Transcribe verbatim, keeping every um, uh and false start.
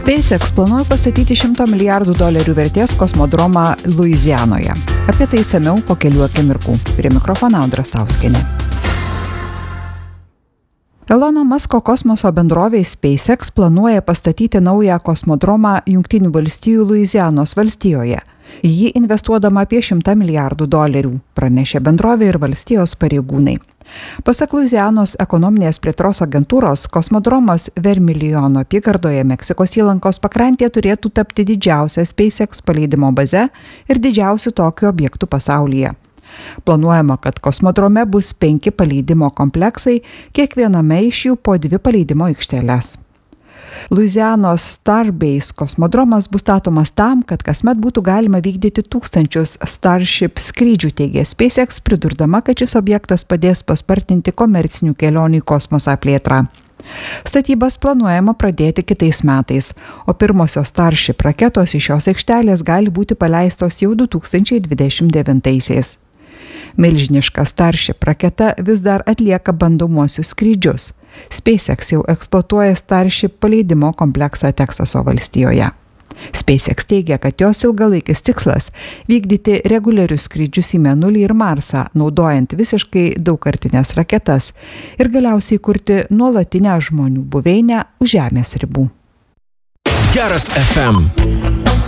SpaceX planuoja pastatyti šimto milijardų dolerių vertės kosmodromą Luizianoje. Apie tai išsamiau po kelių akimirkų. Prie mikrofono Audra Stauskienė. Elono Musko kosmoso bendrovė SpaceX planuoja pastatyti naują kosmodromą Jungtinių valstijų Luizianos valstijoje. Į jį investuodama apie šimtą milijardų dolerių, pranešė bendrovė ir valstijos pareigūnai. Pasak Luizianos ekonominės plėtros agentūros, kosmodromas Vermilijono apygardoje Meksikos įlankos pakrantėje turėtų tapti didžiausia SpaceX paleidimo baze ir didžiausiu tokiu objektu pasaulyje. Planuojama, kad kosmodrome bus penki paleidimo kompleksai, kiekviename iš jų po dvi paleidimo aikšteles. Luizianos Starbase kosmodromas bus statomas tam, kad kasmet būtų galima vykdyti tūkstančius Starship skrydžių, teigė SpaceX, pridurdama, kad šis objektas padės paspartinti komercinių kelionių į kosmosą plėtrą. Statybas planuojama pradėti kitais metais, o pirmosios Starship raketos iš šios aikštelės gali būti paleistos jau du tūkstančiai dvidešimt devintaisiais. Milžiniška Starship raketa vis dar atlieka bandomuosius skrydžius. SpaceX jau eksploatuoja Starship paleidimo kompleksą Teksaso valstijoje. SpaceX teigia, kad jos ilgalaikis tikslas – vykdyti reguliarius skrydžius į Mėnulį ir Marsą, naudojant visiškai daugkartines raketas ir galiausiai kurti nuolatinę žmonių buveinę už Žemės ribų. Geras F M.